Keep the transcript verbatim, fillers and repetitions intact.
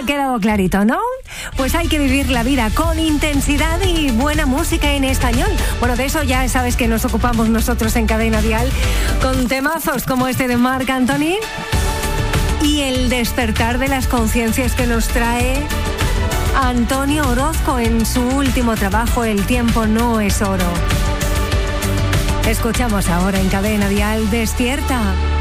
Ha quedado clarito, ¿no? Pues hay que vivir la vida con intensidad y buena música en español. Bueno, de eso ya sabes que nos ocupamos nosotros en Cadena Dial, con temazos como este de Marc Anthony y el despertar de las conciencias que nos trae Antonio Orozco en su último trabajo, El tiempo no es oro. Escuchamos ahora en Cadena Dial, Despierta.